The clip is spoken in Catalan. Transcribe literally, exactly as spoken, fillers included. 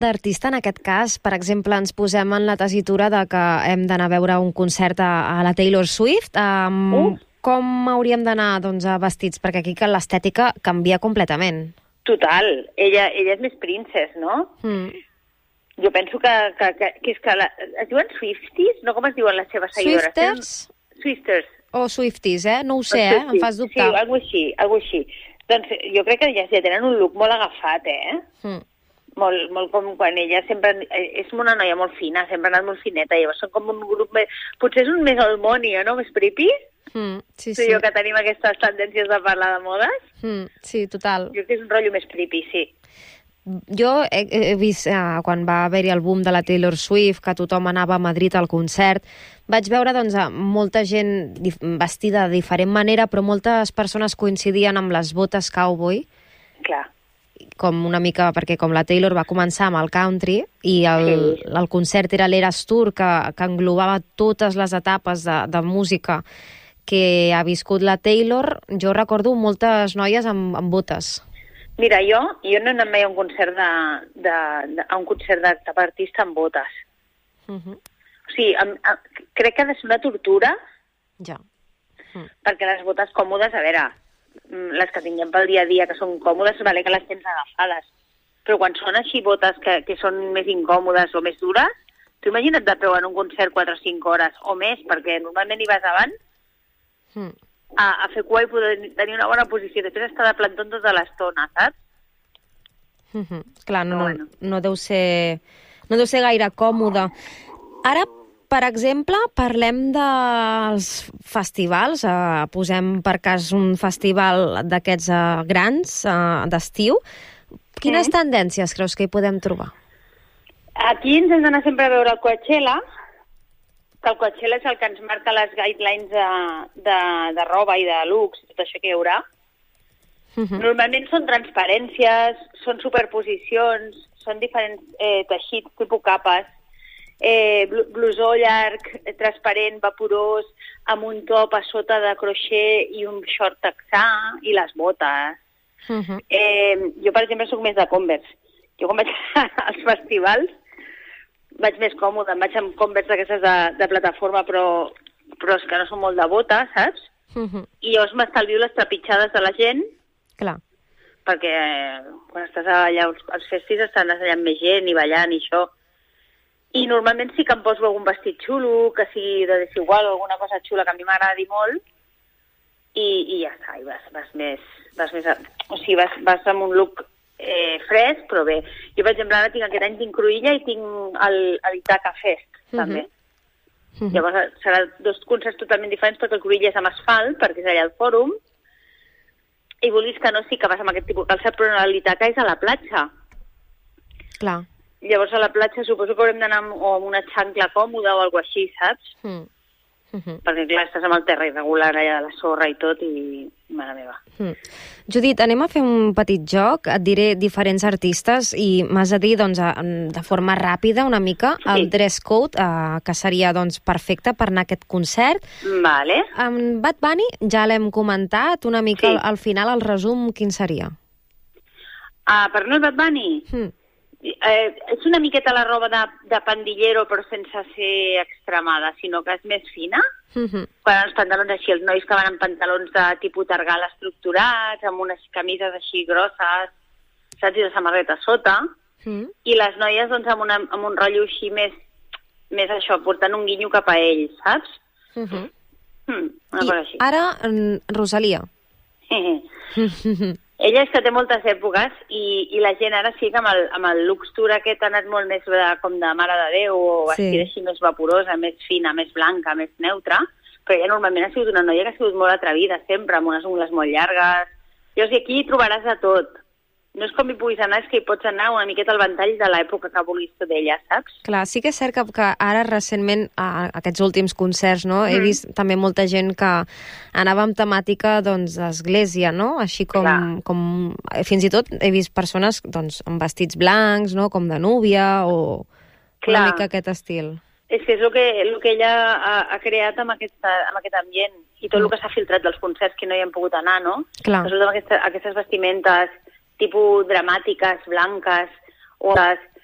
d'artista, en aquest cas, per exemple, ens posem en la tessitura de que hem d'anar a veure un concert a, a la Taylor Swift. Um, uh. Com hauríem d'anar doncs, vestits? Perquè aquí que l'estètica canvia completament. Total. Ella, ella és més princess, no? Mm. Jo penso que, que, que, que és que la, es diuen Swifties? No com es diuen les seves seguidores? Swifters? Swifties. O Swifties, eh? No ho sé, eh? Em fas dubtar. Sí, alguna així, alguna així. Doncs jo crec que ja, ja tenen un look molt agafat, eh? Mm. Molt, molt com quan ella sempre... És una noia molt fina, sempre ha anat molt fineta. Llavors són com un grup més... Potser és un més Almonia, no? Més preppy? Mm, sí, sí. Jo que tenim aquestes tendències de parlar de modes. Mm, sí, total. Jo crec que és un rotllo més preppy, sí. Jo he, he vist, eh, quan va haver-hi el boom de la Taylor Swift, que tothom anava a Madrid al concert, vaig veure doncs, molta gent vestida de diferent manera, però moltes persones coincidien amb les botes cowboy. Clar. Com una mica, perquè com la Taylor va començar amb el country i el, sí. el concert era l'Eras Tour, que, que englobava totes les etapes de, de música que ha viscut la Taylor, jo recordo moltes noies amb, amb botes. Mira, jo, jo no he anat mai a un concert de, de, de, a un concert de cap artista amb botes. Uh -huh. O sigui, am, am, crec que ha de ser una tortura. Ja. Uh. Perquè les botes còmodes, a veure, les que tinguem pel dia a dia, que són còmodes, vale que les tens agafades. Però quan són així botes que, que són més incòmodes o més dures, tu imagina't de peu en un concert quatre o cinc hores o més, perquè normalment hi vas abans, uh. A, a fer cua i poder tenir una bona posició. Després estar de plantó tota l'estona, saps? Mm -hmm. Clar, no, no, bueno. no, deu ser, no deu ser gaire còmode. Ara, per exemple, parlem dels festivals. Uh, posem per cas un festival d'aquests uh, grans, uh, d'estiu. Quines mm. tendències creus que hi podem trobar? Aquí ens hem d'anar sempre a veure el Coachella, que el Coachella és el que ens marca les guidelines de, de, de roba i de looks i tot això que hi haurà. Uh -huh. Normalment són transparències, són superposicions, són diferents eh, teixits, tipus capes, eh, blusó llarg, eh, transparent, vaporós, amb un top a sota de crochet i un short texà i les botes. Uh -huh. eh, jo, per exemple, soc més de Converse. Jo quan vaig als festivals vaig més còmode, em vaig amb Converse d'aquestes de, de plataforma, però, però és que no són molt de bota, saps? Uh -huh. I llavors m'estalvio les trepitjades de la gent. Clar. Perquè eh, quan estàs allà als, als festis estan allà amb més gent i ballant i això. I normalment sí que em poso algun vestit xulo, que sigui de desigual o alguna cosa xula que a mi m'agradi molt, i, i ja està, i vas, vas més... Vas més o sigui, vas, vas amb un look Eh, fresc, però bé. Jo, per exemple, ara tinc aquest any tinc Cruïlla i tinc el, el Itaca Fest, uh -huh. també. Uh -huh. Llavors, seran dos concerts totalment diferents, perquè el Cruïlla és amb asfalt, perquè és allà al fòrum, i vulguis que no, sí que vas amb aquest tipus de calçat, però l'Itaca és a la platja. Clar. Llavors, a la platja suposo que haurem d'anar amb, o amb una xancla còmoda o alguna així, saps? Uh -huh. Uh -huh. Perquè, clar, estàs amb el terra irregular allà de la sorra i tot, i mare meva. Mm. Judit, anem a fer un petit joc. Et diré diferents artistes i m'has de dir, doncs, de forma ràpida una mica, sí. el dress code, eh, que seria, doncs, perfecte per anar a aquest concert. Vale. Amb Bad Bunny ja l'hem comentat, una mica sí. al, al final, el resum, quin seria? Ah, per no Bad Bunny? Mm. Eh, és una miqueta la roba de, de pandillero, però sense ser extremada, sinó que és més fina. Uh-huh. Quan els pantalons així, els nois que van amb pantalons de tipus targal estructurats, amb unes camises així grosses, saps, i de samarreta sota, uh-huh. i les noies doncs amb, una, amb un rotllo així més, més això, portant un guinyo cap a ells, saps? Uh-huh. Mm, una I cosa així. Ara, Rosalia. Ella és que té moltes èpoques i, i la gent ara sí que amb el, amb el luxtura aquest ha anat molt més de, com de Mare de Déu o vestida sí. així més vaporosa, més fina, més blanca, més neutra, però ella normalment ha sigut una noia que ha sigut molt atrevida sempre, amb unes ungles molt llargues. Llavors, aquí hi trobaràs de tot. No és com hi puguis anar, és que hi pots anar una miqueta al ventall de l'època que vulguis tot ella, saps? Clar, sí que és cert que, que ara recentment, a aquests últims concerts, no, mm. he vist també molta gent que anava amb temàtica, doncs, d'església, no? Així com, com... Fins i tot he vist persones, doncs, amb vestits blancs, no?, com de núvia, o Clar. una mica aquest estil. És que és el que, el que ella ha, ha creat amb, aquesta, amb aquest ambient, i tot mm. el que s'ha filtrat dels concerts que no hi han pogut anar, no? Clar. Resulta amb aquesta, aquestes vestimentes tipus dramàtiques, blanques, o les